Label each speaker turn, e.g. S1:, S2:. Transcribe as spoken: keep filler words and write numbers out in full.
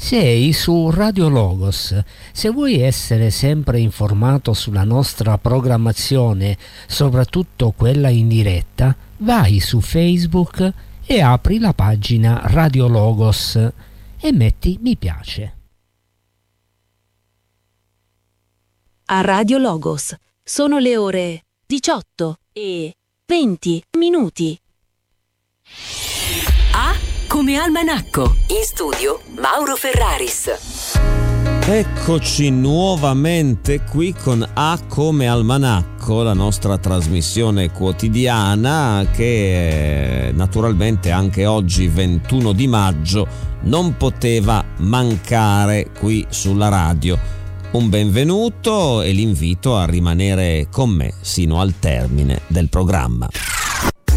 S1: Sei su Radio Logos. Se vuoi essere sempre informato sulla nostra programmazione, soprattutto quella in diretta, vai su Facebook e apri la pagina Radio Logos e metti mi piace.
S2: A Radio Logos sono le ore diciotto e venti minuti.
S3: A come almanacco. In studio Mauro Ferraris.
S4: Eccoci nuovamente qui con A come almanacco, la nostra trasmissione quotidiana che naturalmente anche oggi ventuno di maggio non poteva mancare qui sulla radio. Un benvenuto e l'invito a rimanere con me sino al termine del programma.